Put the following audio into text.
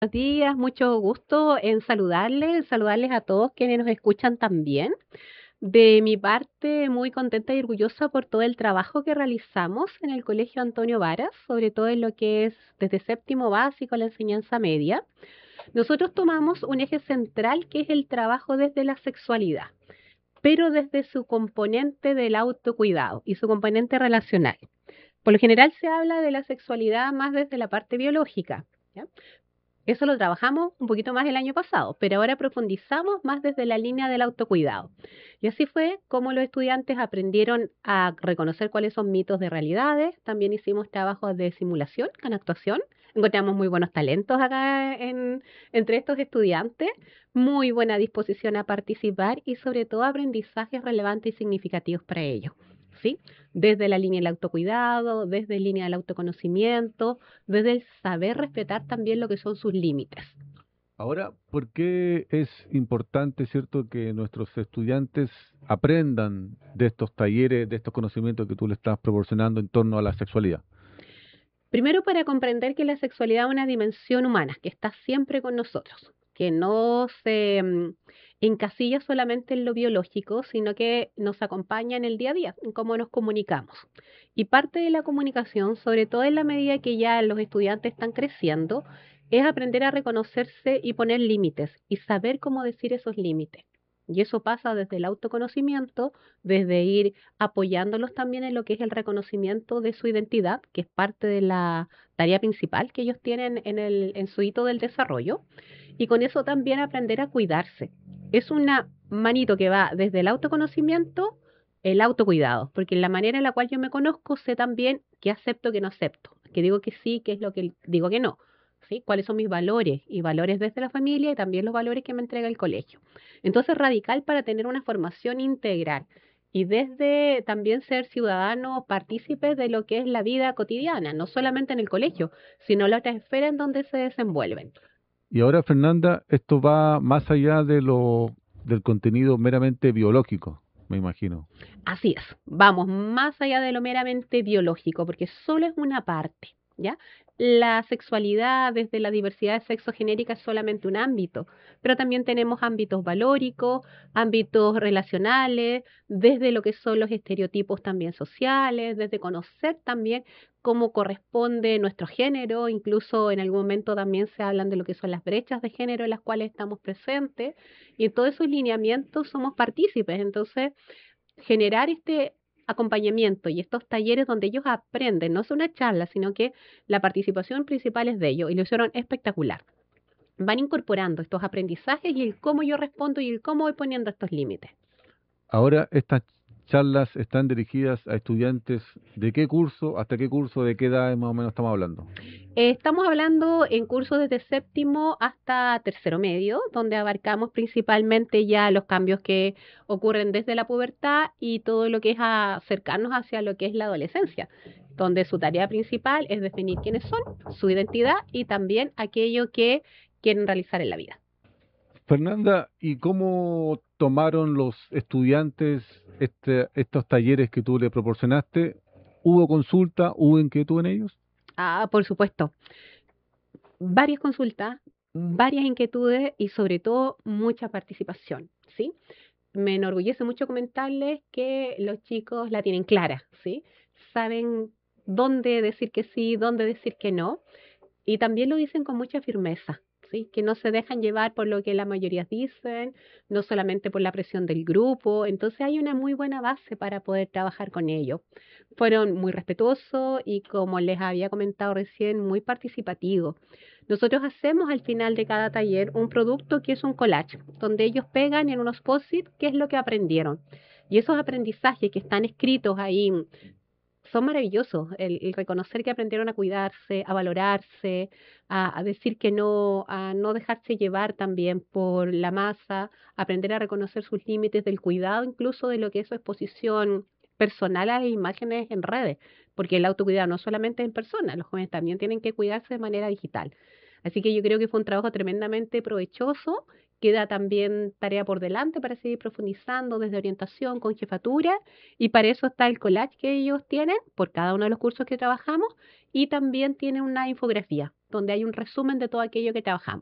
Buenos días, mucho gusto en saludarles a todos quienes nos escuchan también. De mi parte, muy contenta y orgullosa por todo el trabajo que realizamos en el Colegio Antonio Varas, sobre todo en lo que es desde séptimo básico a la enseñanza media. Nosotros tomamos un eje central que es el trabajo desde la sexualidad, pero desde su componente del autocuidado y su componente relacional. Por lo general se habla de la sexualidad más desde la parte biológica, ¿ya? Eso lo trabajamos un poquito más el año pasado, pero ahora profundizamos más desde la línea del autocuidado. Y así fue como los estudiantes aprendieron a reconocer cuáles son mitos de realidades. También hicimos trabajos de simulación con actuación. Encontramos muy buenos talentos acá entre estos estudiantes, muy buena disposición a participar y sobre todo aprendizajes relevantes y significativos para ellos. ¿Sí? Desde la línea del autocuidado, desde la línea del autoconocimiento, desde el saber respetar también lo que son sus límites. Ahora, ¿por qué es importante, cierto, que nuestros estudiantes aprendan de estos talleres, de estos conocimientos que tú le estás proporcionando en torno a la sexualidad? Primero, para comprender que la sexualidad es una dimensión humana, que está siempre con nosotros, que no se encasilla solamente en lo biológico, sino que nos acompaña en el día a día, en cómo nos comunicamos. Y parte de la comunicación, sobre todo en la medida que ya los estudiantes están creciendo, es aprender a reconocerse y poner límites y saber cómo decir esos límites. Y eso pasa desde el autoconocimiento, desde ir apoyándolos también en lo que es el reconocimiento de su identidad, que es parte de la tarea principal que ellos tienen en su hito del desarrollo, y con eso también aprender a cuidarse. Es una manito que va desde el autoconocimiento, el autocuidado, porque en la manera en la cual yo me conozco sé también qué acepto, qué no acepto, que digo que sí, qué es lo que digo que no. ¿Sí? ¿Cuáles son mis valores? Y valores desde la familia y también los valores que me entrega el colegio. Entonces, radical para tener una formación integral y desde también ser ciudadanos partícipes de lo que es la vida cotidiana, no solamente en el colegio, sino en la otra esfera en donde se desenvuelven. Y ahora, Fernanda, esto va más allá del contenido meramente biológico, me imagino. Así es, vamos más allá de lo meramente biológico, porque solo es una parte, ¿ya? La sexualidad desde la diversidad sexogenérica es solamente un ámbito, pero también tenemos ámbitos valóricos, ámbitos relacionales, desde lo que son los estereotipos también sociales, desde conocer también cómo corresponde nuestro género, incluso en algún momento también se hablan de lo que son las brechas de género en las cuales estamos presentes, y en todos esos lineamientos somos partícipes, entonces generar este acompañamiento y estos talleres donde ellos aprenden, no es una charla, sino que la participación principal es de ellos y lo hicieron espectacular. Van incorporando estos aprendizajes y el cómo yo respondo y el cómo voy poniendo estos límites. Ahora, estas charlas están dirigidas a estudiantes de qué curso, hasta qué curso, de qué edad más o menos estamos hablando. Estamos hablando en cursos desde séptimo hasta tercero medio, donde abarcamos principalmente ya los cambios que ocurren desde la pubertad y todo lo que es acercarnos hacia lo que es la adolescencia, donde su tarea principal es definir quiénes son, su identidad y también aquello que quieren realizar en la vida. Fernanda, ¿y cómo tomaron los estudiantes estos talleres que tú le proporcionaste? ¿Hubo consulta? ¿Hubo inquietud en ellos? Por supuesto, varias consultas, varias inquietudes y sobre todo mucha participación, ¿sí? Me enorgullece mucho comentarles que los chicos la tienen clara, ¿sí? Saben dónde decir que sí, dónde decir que no, y también lo dicen con mucha firmeza, ¿sí? Que no se dejan llevar por lo que la mayoría dicen, no solamente por la presión del grupo, entonces hay una muy buena base para poder trabajar con ellos. Fueron muy respetuosos y como les había comentado recién, muy participativos. Nosotros hacemos al final de cada taller un producto que es un collage, donde ellos pegan en unos post-it qué es lo que aprendieron. Y esos aprendizajes que están escritos ahí son maravillosos. El reconocer que aprendieron a cuidarse, a valorarse, a decir que no, a no dejarse llevar también por la masa, aprender a reconocer sus límites del cuidado, incluso de lo que es su exposición personal a las imágenes en redes, porque el autocuidado no solamente es en persona, los jóvenes también tienen que cuidarse de manera digital. Así que yo creo que fue un trabajo tremendamente provechoso. Queda también tarea por delante para seguir profundizando desde orientación con jefatura y para eso está el collage que ellos tienen por cada uno de los cursos que trabajamos y también tienen una infografía donde hay un resumen de todo aquello que trabajamos.